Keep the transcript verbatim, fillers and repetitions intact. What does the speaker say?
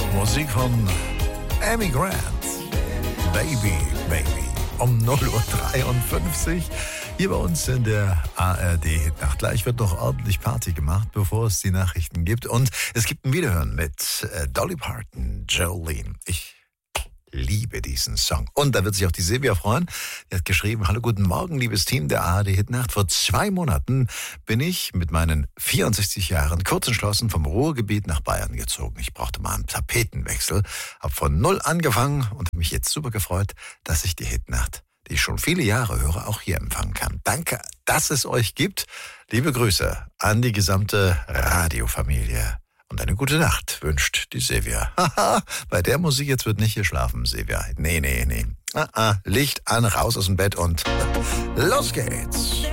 Musik von Amy Grant. Baby, Baby. Um null Uhr dreiundfünfzig. Hier bei uns in der A R D-Hitnacht. Gleich wird noch ordentlich Party gemacht, bevor es die Nachrichten gibt. Und es gibt ein Wiederhören mit äh, Dolly Parton, Jolene. Ich liebe diesen Song. Und da wird sich auch die Silvia freuen. Die hat geschrieben: Hallo, guten Morgen, liebes Team der A R D-Hitnacht. Vor zwei Monaten bin ich mit meinen vierundsechzig Jahren kurz entschlossen vom Ruhrgebiet nach Bayern gezogen. Ich brauchte mal einen Tapetenwechsel, habe von null angefangen und habe mich jetzt super gefreut, dass ich die Hitnacht, die ich schon viele Jahre höre, auch hier empfangen kann. Danke, dass es euch gibt. Liebe Grüße an die gesamte Radiofamilie. Und eine gute Nacht wünscht die Silvia. Haha, bei der Musik jetzt wird nicht geschlafen, Silvia. Nee, nee, nee. Ah, ah, Licht an, raus aus dem Bett und los geht's.